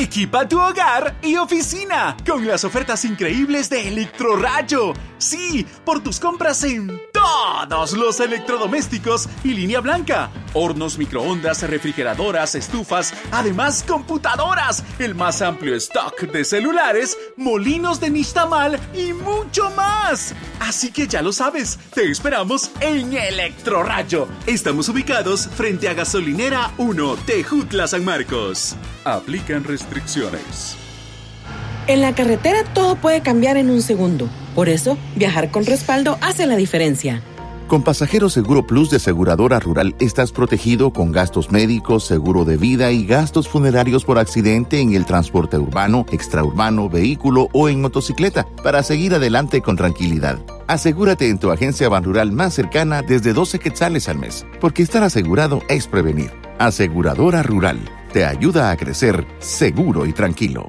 Equipa tu hogar y oficina con las ofertas increíbles de Electrorrayo. Sí, por tus compras en todos los electrodomésticos y línea blanca. Hornos, microondas, refrigeradoras, estufas, además computadoras, el más amplio stock de celulares, molinos de nixtamal y mucho más. Así que ya lo sabes, te esperamos en Electrorrayo. Estamos ubicados frente a Gasolinera 1, Tejutla, San Marcos. Aplican restricciones. En la carretera todo puede cambiar en un segundo. Por eso, viajar con respaldo hace la diferencia. Con Pasajero Seguro Plus de Aseguradora Rural estás protegido con gastos médicos, seguro de vida y gastos funerarios por accidente en el transporte urbano, extraurbano, vehículo o en motocicleta para seguir adelante con tranquilidad. Asegúrate en tu agencia Banrural más cercana desde 12 quetzales al mes, porque estar asegurado es prevenir. Aseguradora Rural te ayuda a crecer seguro y tranquilo.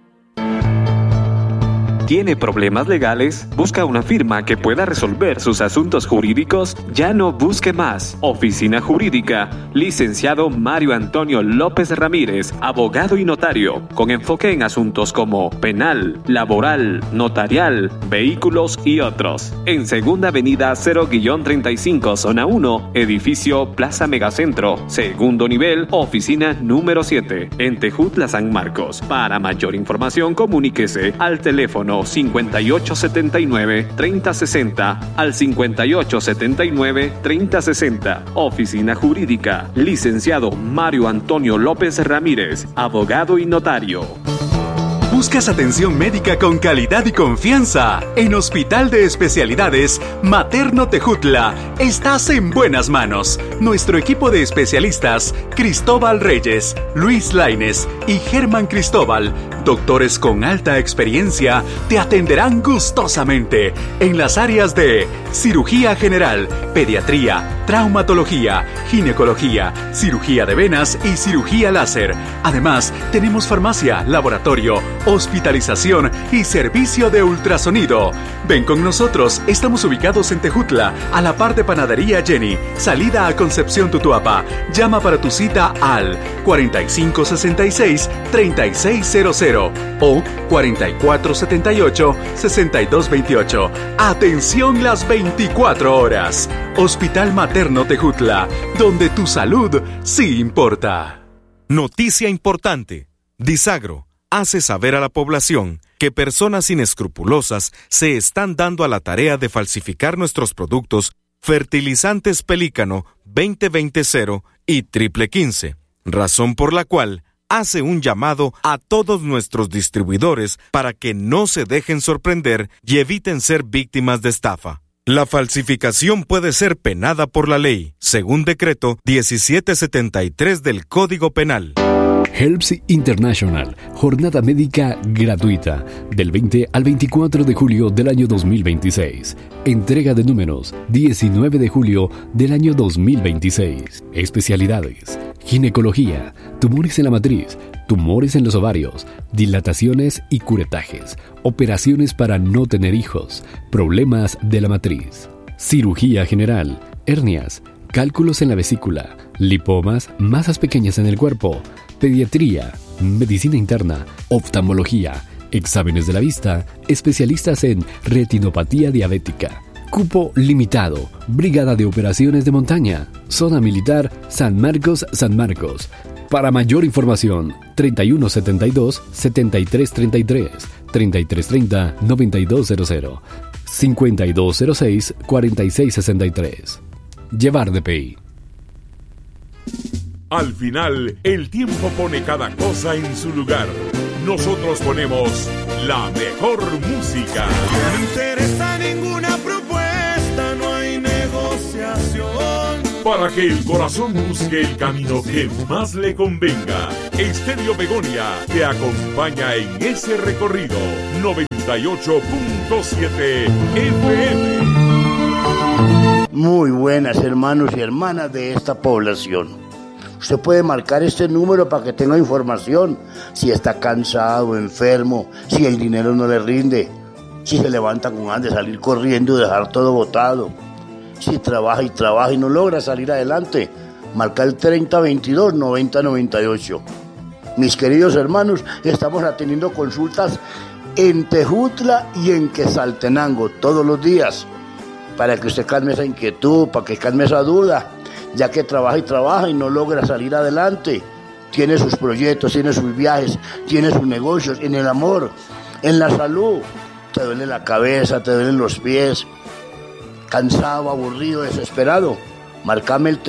¿Tiene problemas legales? ¿Busca una firma que pueda resolver sus asuntos jurídicos? Ya no busque más. Oficina Jurídica, licenciado Mario Antonio López Ramírez, abogado y notario, con enfoque en asuntos como penal, laboral, notarial, vehículos y otros. En Segunda Avenida 0-35, Zona 1, edificio Plaza Megacentro, segundo nivel, oficina número 7, en Tejutla, San Marcos. Para mayor información, comuníquese al teléfono 5879-3060 al 5879-3060. Oficina Jurídica, licenciado Mario Antonio López Ramírez, abogado y notario. ¿Buscas atención médica con calidad y confianza? En Hospital de Especialidades Materno Tejutla estás en buenas manos. Nuestro equipo de especialistas, Cristóbal Reyes, Luis Lainez y Germán Cristóbal, doctores con alta experiencia, te atenderán gustosamente en las áreas de cirugía general, pediatría, traumatología, ginecología, cirugía de venas y cirugía láser. Además, tenemos farmacia, laboratorio, hospitalización y servicio de ultrasonido. Ven con nosotros, estamos ubicados en Tejutla, a la par de Panadería Jenny, salida a Concepción Tutuapa. Llama para tu cita al 4566-3600 o 4478-6228. Atención las 24 horas. Hospital Materno Tejutla, donde tu salud sí importa. Noticia importante. Disagro hace saber a la población que personas inescrupulosas se están dando a la tarea de falsificar nuestros productos Fertilizantes Pelícano 2020 y Triple 15, razón por la cual hace un llamado a todos nuestros distribuidores para que no se dejen sorprender y eviten ser víctimas de estafa. La falsificación puede ser penada por la ley, según decreto 1773 del Código Penal. Helps International, jornada médica gratuita, del 20 al 24 de julio del año 2026. Entrega de números, 19 de julio del año 2026. Especialidades: ginecología, tumores en la matriz, tumores en los ovarios, dilataciones y curetajes, operaciones para no tener hijos, problemas de la matriz, cirugía general, hernias, cálculos en la vesícula, lipomas, masas pequeñas en el cuerpo, pediatría, medicina interna, oftalmología, exámenes de la vista, especialistas en retinopatía diabética. Cupo limitado, Brigada de Operaciones de Montaña, Zona Militar San Marcos, San Marcos. Para mayor información, 3172-7333, 3330-9200, 5206-4663. Llevar DPI. Al final, el tiempo pone cada cosa en su lugar. Nosotros ponemos la mejor música. No me interesa ninguna propuesta, no hay negociación. Para que el corazón busque el camino que más le convenga, Estéreo Begonia te acompaña en ese recorrido. 98.7 FM. Muy buenas, hermanos y hermanas de esta población. Usted puede marcar este número para que tenga información, si está cansado, enfermo, si el dinero no le rinde, si se levanta con ganas de salir corriendo y dejar todo botado, si trabaja y no logra salir adelante. Marca el 3022-9098. Mis queridos hermanos, estamos atendiendo consultas en Tejutla y en Quetzaltenango todos los días, para que usted calme esa inquietud, para que calme esa duda, ya que trabaja y no logra salir adelante. Tiene sus proyectos, tiene sus viajes, tiene sus negocios, en el amor, en la salud. Te duele la cabeza, te duelen los pies, cansado, aburrido, desesperado. Márcame el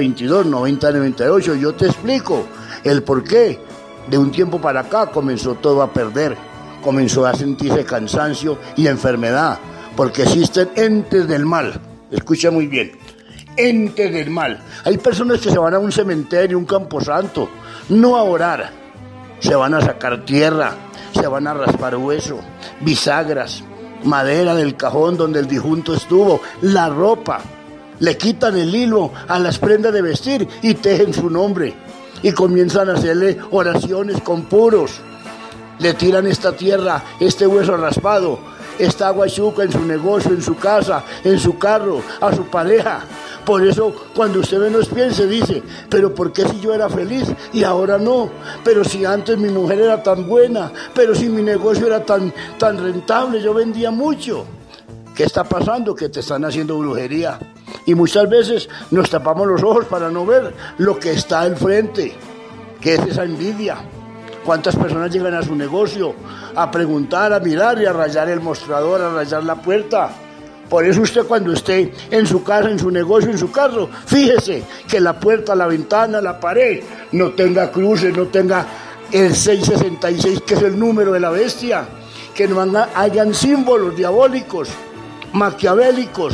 3022-9098, yo te explico el porqué. De un tiempo para acá comenzó todo a perder, comenzó a sentirse cansancio y enfermedad, porque existen entes del mal. Escucha muy bien, entes del mal. Hay personas que se van a un cementerio, un camposanto, no a orar, se van a sacar tierra, se van a raspar hueso, bisagras, madera del cajón donde el difunto estuvo, la ropa, le quitan el hilo a las prendas de vestir y tejen su nombre y comienzan a hacerle oraciones con puros. Le tiran esta tierra, este hueso raspado, esta agua chuca en su negocio, en su casa, en su carro, a su pareja. Por eso cuando usted menos piense dice, pero ¿por qué si yo era feliz y ahora no? Pero si antes mi mujer era tan buena, pero si mi negocio era tan rentable, yo vendía mucho. ¿Qué está pasando? Que te están haciendo brujería. Y muchas veces nos tapamos los ojos para no ver lo que está al frente, que es esa envidia. ¿Cuántas personas llegan a su negocio a preguntar, a mirar y a rayar el mostrador, a rayar la puerta? Por eso usted cuando esté en su casa, en su negocio, en su carro, fíjese que la puerta, la ventana, la pared no tenga cruces, no tenga el 666, que es el número de la bestia, que no hayan símbolos diabólicos, maquiavélicos,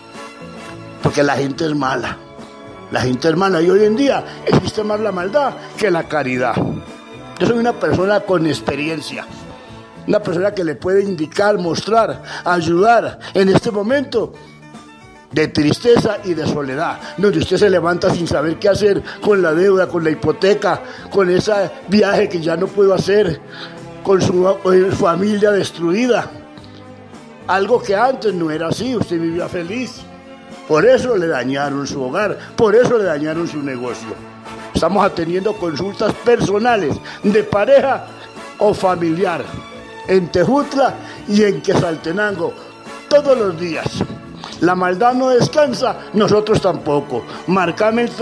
porque la gente es mala. La gente es mala y hoy en día existe más la maldad que la caridad. Yo soy una persona con experiencia, una persona que le puede indicar, mostrar, ayudar en este momento de tristeza y de soledad, donde usted se levanta sin saber qué hacer con la deuda, con la hipoteca, con ese viaje que ya no puedo hacer, con su familia destruida. Algo que antes no era así, usted vivía feliz. Por eso le dañaron su hogar, por eso le dañaron su negocio. Estamos atendiendo consultas personales de pareja o familiar en Tejutla y en Quetzaltenango todos los días. La maldad no descansa, nosotros tampoco. Marcame el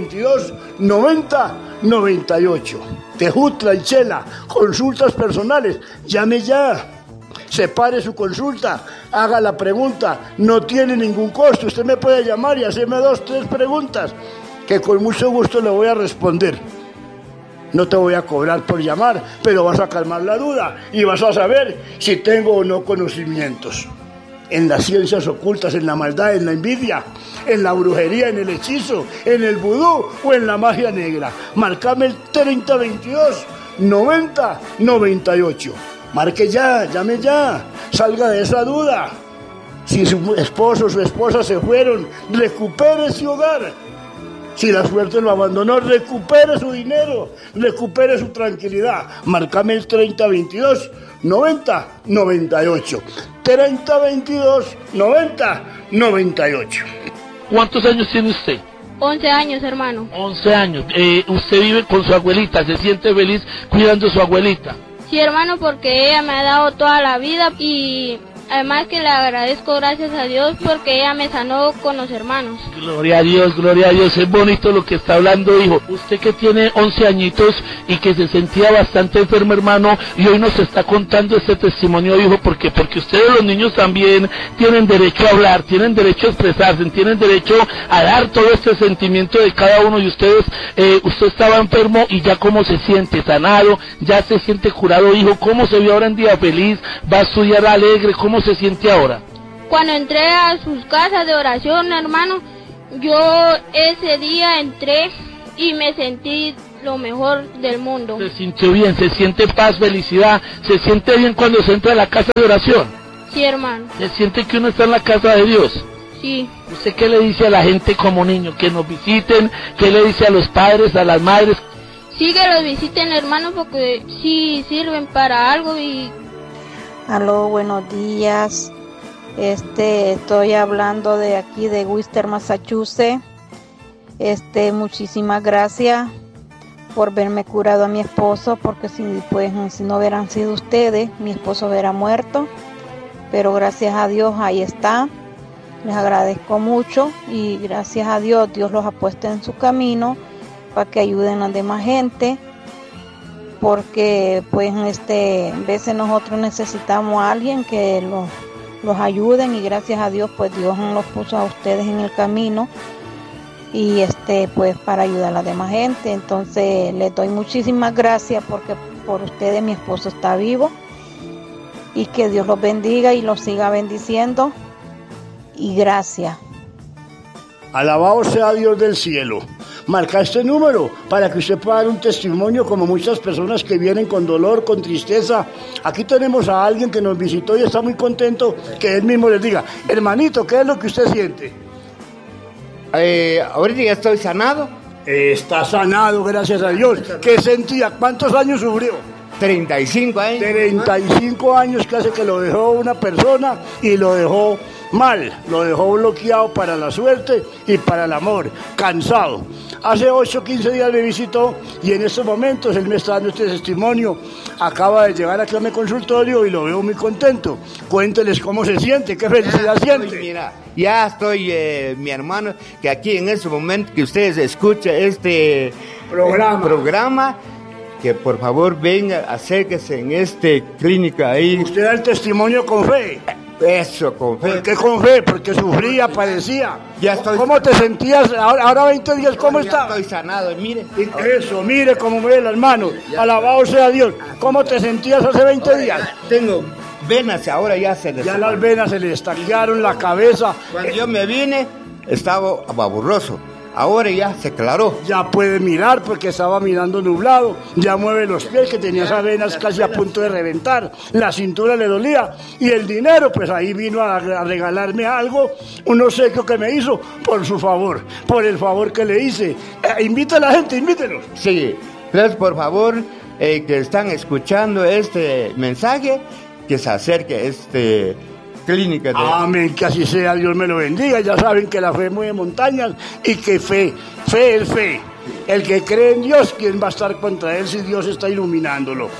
3022-9098. Tejutla y Chela, consultas personales, llame ya. Separe su consulta, haga la pregunta, no tiene ningún costo. Usted me puede llamar y hacerme 2, 3 preguntas, que con mucho gusto le voy a responder. No te voy a cobrar por llamar, pero vas a calmar la duda y vas a saber si tengo o no conocimientos. En las ciencias ocultas, en la maldad, en la envidia, en la brujería, en el hechizo, en el vudú o en la magia negra. Marcame el 3022-9098. Marque ya, llame ya, salga de esa duda. Si su esposo o su esposa se fueron, recupere su hogar. Si la suerte lo abandonó, recupere su dinero, recupere su tranquilidad. Márcame el 3022-9098. 3022-9098. ¿Cuántos años tiene usted? 11 años, hermano. 11 años. ¿Usted vive con su abuelita? ¿Se siente feliz cuidando a su abuelita? Sí, hermano, porque ella me ha dado toda la vida y además que le agradezco, gracias a Dios, porque ella me sanó con los hermanos. Gloria a Dios, es bonito lo que está hablando, hijo. Usted que tiene 11 añitos y que se sentía bastante enfermo, hermano, y hoy nos está contando este testimonio, hijo, porque ustedes los niños también tienen derecho a hablar, tienen derecho a expresarse, tienen derecho a dar todo este sentimiento de cada uno, y ustedes, usted estaba enfermo y ya cómo se siente, sanado, ya se siente curado, hijo, cómo se vio ahora en día feliz, va a estudiar alegre, cómo se siente ahora. Cuando entré a sus casas de oración, hermano, yo ese día entré y me sentí lo mejor del mundo. Se sintió bien, se siente paz, felicidad, se siente bien cuando se entra a la casa de oración. Sí, hermano. Se siente que uno está en la casa de Dios. Sí. ¿Usted qué le dice a la gente como niño? Que nos visiten, ¿qué le dice a los padres, a las madres? Sí, que los visiten, hermano, porque sí sirven para algo y... Aló, buenos días. Estoy hablando de aquí de Worcester, Massachusetts. Muchísimas gracias por verme curado a mi esposo, porque si no hubieran sido ustedes, mi esposo hubiera muerto. Pero gracias a Dios ahí está. Les agradezco mucho y gracias a Dios, Dios los ha puesto en su camino para que ayuden a la demás gente, porque pues a veces nosotros necesitamos a alguien que los ayuden y gracias a Dios pues Dios los puso a ustedes en el camino y pues para ayudar a la demás gente. Entonces les doy muchísimas gracias porque por ustedes mi esposo está vivo y que Dios los bendiga y los siga bendiciendo y gracias. Alabado sea Dios del cielo. Marca este número para que usted pueda dar un testimonio como muchas personas que vienen con dolor, con tristeza. Aquí tenemos a alguien que nos visitó y está muy contento que él mismo les diga, hermanito, ¿qué es lo que usted siente? Ahorita ya estoy sanado. Está sanado, gracias a Dios. ¿Qué sentía? ¿Cuántos años sufrió? 35 años. 35 años que hace que lo dejó una persona y lo dejó mal, lo dejó bloqueado para la suerte y para el amor, cansado. Hace 8 o 15 días me visitó y en estos momentos él me está dando este testimonio. Acaba de llegar aquí a mi consultorio y lo veo muy contento. Cuénteles cómo se siente, qué felicidad siente. Mira, ya estoy, mi hermano, que aquí en este momento que ustedes escuchan este programa, que por favor venga, acérquese en clínica ahí. Usted da el testimonio con fe. Eso, con fe. ¿Por qué con fe? Porque sufría, padecía. Ya estoy. ¿Cómo te sentías? Ahora 20 días, ¿cómo estás? Estoy sanado, mire. Eso, mire cómo me ve las manos. Alabado sea Dios. ¿Cómo te sentías hace 20 días? Tengo venas, ahora ya se les... Ya las venas se le estaquearon, la cabeza. Cuando yo me vine, estaba baburroso. Ahora ya se aclaró. Ya puede mirar porque estaba mirando nublado. Ya mueve los pies que tenía esas venas casi a punto de reventar. La cintura le dolía. Y el dinero, pues ahí vino a regalarme algo. Un obsequio que me hizo por su favor. Por el favor que le hice. Invita a la gente, invítelos. Sí, entonces por favor, que están escuchando este mensaje, que se acerque clínica. Amén, que así sea, Dios me lo bendiga. Ya saben que la fe mueve montañas y que fe es fe. El que cree en Dios, ¿quién va a estar contra él si Dios está iluminándolo?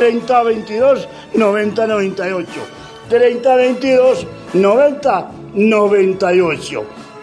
3022-9098. 3022-9098.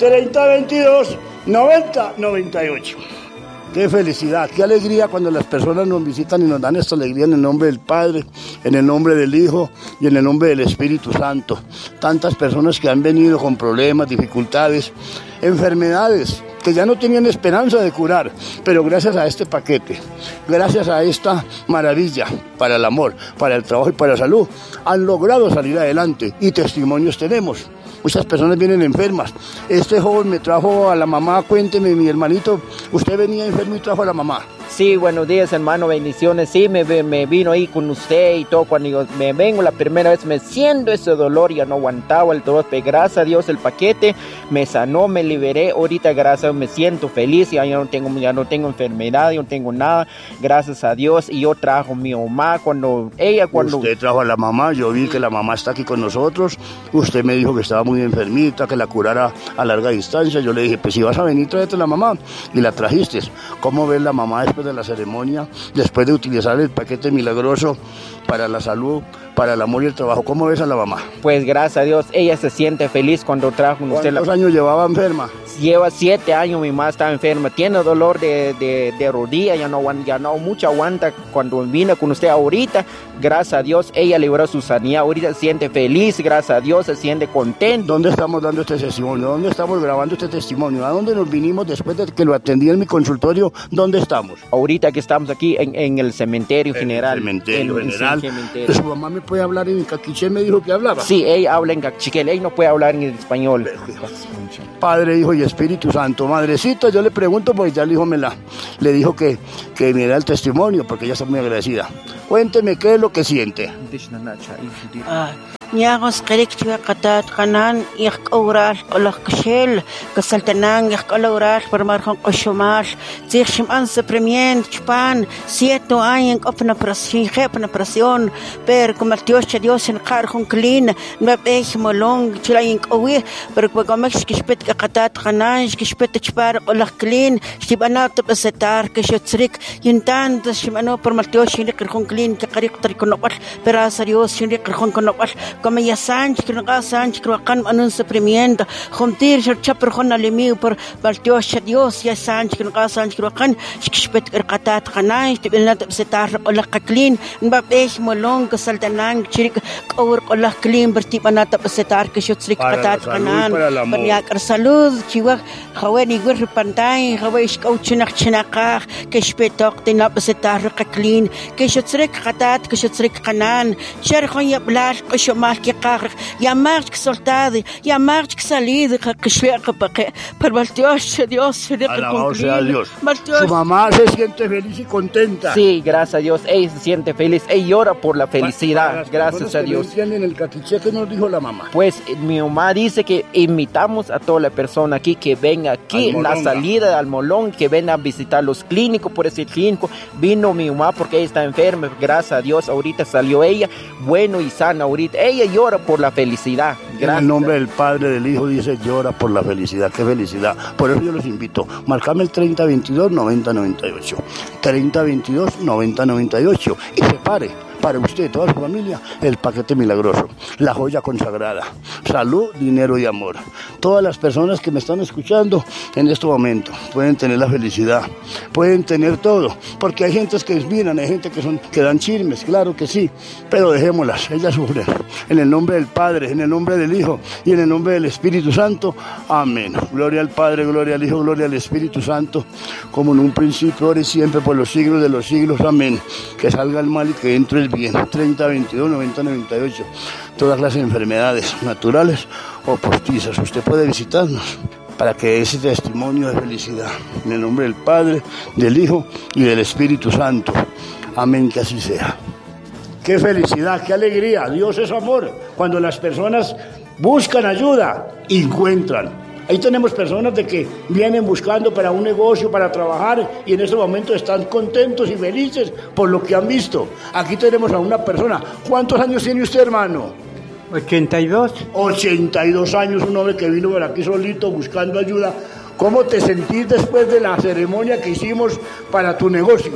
3022-9098. Qué felicidad, qué alegría cuando las personas nos visitan y nos dan esta alegría en el nombre del Padre, en el nombre del Hijo y en el nombre del Espíritu Santo. Tantas personas que han venido con problemas, dificultades, enfermedades que ya no tenían esperanza de curar, pero gracias a este paquete, gracias a esta maravilla para el amor, para el trabajo y para la salud, han logrado salir adelante y testimonios tenemos. Muchas personas vienen enfermas. Este joven me trajo a la mamá, cuénteme, mi hermanito, usted venía enfermo y trajo a la mamá. Sí, buenos días, hermano, bendiciones. Sí, me vino ahí con usted y todo. Cuando yo me vengo la primera vez me siento ese dolor, ya no aguantaba el dolor, pero gracias a Dios el paquete me sanó, me liberé. Ahorita gracias a Dios me siento feliz, ya no tengo enfermedad, yo no tengo nada, gracias a Dios. Y yo trajo a mi mamá cuando... Usted trajo a la mamá, yo vi que la mamá está aquí con nosotros. Usted me dijo que estaba muy enfermita, que la curara a larga distancia. Yo le dije, pues si vas a venir, tráete a la mamá. Y la trajiste. ¿Cómo ves la mamá después de la ceremonia, después de utilizar el paquete milagroso para la salud, para el amor y el trabajo? ¿Cómo ves a la mamá? Pues gracias a Dios, ella se siente feliz cuando trajo con usted. ¿Cuántos años llevaba enferma? Lleva 7 años, mi mamá está enferma, tiene dolor de rodilla, ya no mucho aguanta. Cuando vino con usted ahorita, gracias a Dios, ella libró su sanidad, ahorita se siente feliz, gracias a Dios, se siente contento. ¿Dónde estamos dando este testimonio? ¿Dónde estamos grabando este testimonio? ¿A dónde nos vinimos después de que lo atendí en mi consultorio? ¿Dónde estamos? Ahorita que estamos aquí en el cementerio general. Cementerio general. ¿Su mamá me puede hablar en caquiché? Me dijo que hablaba. Sí, ella habla en caquiché, ella no puede hablar en español. Padre, Hijo y Espíritu Santo. Madrecita, yo le pregunto porque ya el hijo le dijo que me da el testimonio porque ella está muy agradecida. Cuénteme qué es lo que siente. Niagos Kerikchua Katat Kanan, Yak Oral, Olak Kashel, Kasaltanang, Yak Oral, Permarhon Oshomal, Zirshim Anse Premier, Chupan, 7 años, Opna Presión, Per, como el Dios en Carjon Clean, Mabech Molong, Chilaying Owe, pero como Kishpet Katat Kanan, Kishpet Chpar, Olak Clean, Stibanat Besetar, Kishotsrik, Yintan, the Shimano, Permaltios, in the Carjon Clean, Karik Triconopal, Perasarios, in the Carjon Conopal, como ya Sánchez, Sánchez, Croacan, Anuncio Premiendo, Juntir, Chaperjon Alimiu, por Baltios, Dios, ya Sánchez, Sánchez, Croacan, Kishpet Katat Kanan, Stibanat Besetar, Olak Clean, Mabech Molong, Saltanang, Chirik, Or Olak Clean, Bertibanat Besetar, Kishotsrik, Katat Kanan, Baniak Salud, Chiwa, Haweni, Gurpantay, Hawish, Cochinak Chinaka, Kishpetok, the Nabesetar, Clean, Kishotsrik, Katat, Kishotsrik Kanan, Cherhon Yablash, Kishomarki Kar, Yamark Soltadi, Yamark Salid, Kishwek, Perbaltios, Dios, alabado sea Dios. Su mamá se siente feliz y contenta. Sí, gracias a Dios, ella se siente feliz, ella llora por la felicidad, gracias a Dios. ¿Qué en el cateche que nos dijo la mamá? Pues mi mamá dice que invitamos a toda la persona aquí que venga aquí en la salida al Molón, que venga a visitar los clínicos. Por ese clínico vino mi mamá porque ella está enferma, gracias a Dios ahorita salió ella bueno y sana ahorita, ella llora por la felicidad. Gracias. En el nombre del Padre, del Hijo, dice llora por la felicidad, qué felicidad. Por eso yo los invito, marcame el 3022-9098, 3022-9098 y separe para usted y toda su familia el paquete milagroso, la joya consagrada, salud, dinero y amor. Todas las personas que me están escuchando en este momento pueden tener la felicidad, pueden tener todo, porque hay gentes que miran, hay gente que dan chismes, claro que sí, pero dejémoslas, ellas sufren. En el nombre del Padre, en el nombre del Hijo y en el nombre del Espíritu Santo, amén. Gloria al Padre, gloria al Hijo, gloria al Espíritu Santo, como en un principio, ahora y siempre, por los siglos de los siglos, amén. Que salga el mal y que entre el bien. 3022-9098. Todas las enfermedades naturales o postizas. Usted puede visitarnos para que ese testimonio de felicidad, en el nombre del Padre, del Hijo y del Espíritu Santo. Amén, que así sea. Qué felicidad, qué alegría. Dios es amor. Cuando las personas buscan ayuda, encuentran. Ahí tenemos personas de que vienen buscando para un negocio, para trabajar, y en este momento están contentos y felices por lo que han visto. Aquí tenemos a una persona. ¿Cuántos años tiene usted, hermano? 82. 82 años, un hombre que vino por aquí solito buscando ayuda. ¿Cómo te sentís después de la ceremonia que hicimos para tu negocio?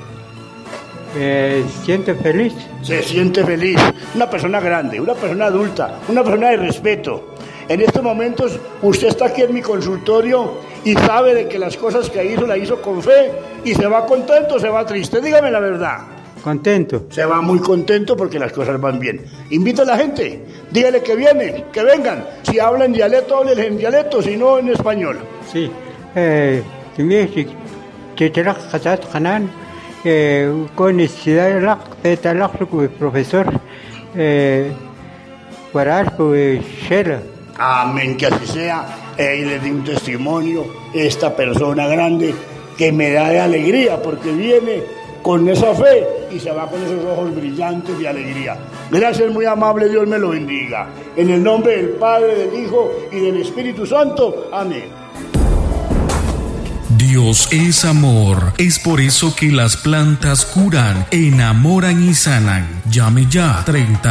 Siente feliz. Se siente feliz. Una persona grande, una persona adulta, una persona de respeto. En estos momentos usted está aquí en mi consultorio y sabe de que las cosas que hizo, la hizo con fe, y se va contento o se va triste. Dígame la verdad. Contento. Se va muy contento porque las cosas van bien. Invita a la gente, dígale que vienen, que vengan. Si hablan dialecto, háblenles en dialecto, si no en español. Sí. Con necesidad de profesor para Shela. Amén, que así sea. Y les di un testimonio, esta persona grande que me da de alegría porque viene con esa fe y se va con esos ojos brillantes de alegría. Gracias, muy amable, Dios me lo bendiga. En el nombre del Padre, del Hijo y del Espíritu Santo. Amén. Dios es amor, es por eso que las plantas curan, enamoran y sanan. Llame ya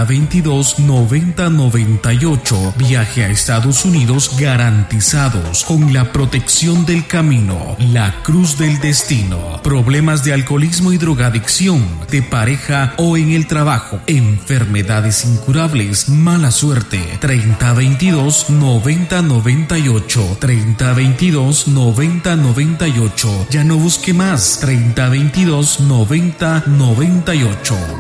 3022-9098. Viaje a Estados Unidos garantizados con la protección del camino, la cruz del destino. Problemas de alcoholismo y drogadicción, de pareja o en el trabajo, enfermedades incurables, mala suerte. 3022-9098. 3022-9098. Ya no busque más. 3022-9098.